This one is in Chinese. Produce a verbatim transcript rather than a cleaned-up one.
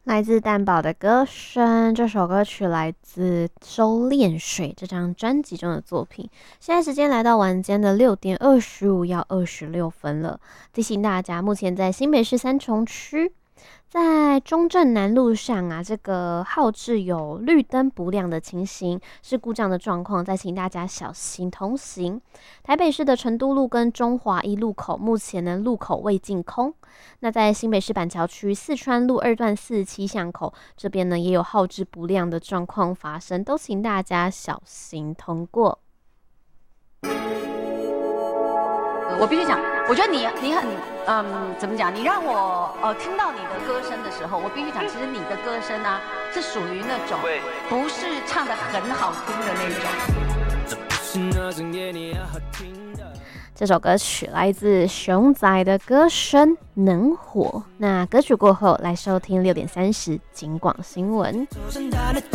来自蛋堡的歌声，这首歌曲来自《收敛水》这张专辑中的作品。现在时间来到晚间的六点二十五，要二十六分了。提醒大家，目前在新北市三重区，在中正南路上啊，这个号志有绿灯不亮的情形，是故障的状况，再请大家小心同行。台北市的成都路跟中华一路口，目前呢路口未净空。那在新北市板桥区四川路二段四十七巷口这边呢，也有号志不亮的状况发生，都请大家小心通过。 我必须讲，我觉得你你很嗯，怎么讲？你让我呃听到你的歌声的时候，我必须讲，其实你的歌声啊是属于那种不是唱得很好听的那种。 这首歌曲来自熊仔的歌声《能火》。那歌曲过后，来收听六点三十警广新闻。